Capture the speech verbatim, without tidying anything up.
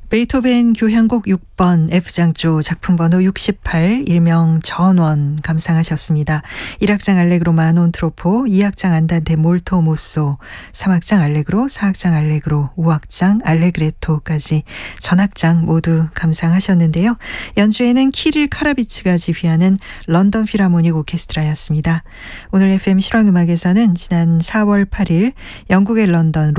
베이토벤 교향곡 육 번 F장조 작품번호 육십팔 일명 전원 감상하셨습니다. 일 악장 알레그로 마논 트로포, 이 악장 안단테 몰토 모소, 삼 악장 알레그로, 사 악장 알레그로, 오 악장 알레그레토까지 전악장 모두 감상하셨는데요. 연주에는 키릴 카라비츠가 지휘하는 런던 필하모닉 오케스트라였습니다. 오늘 에프엠 실황음악에서는 지난 사월 팔일 영국의 런던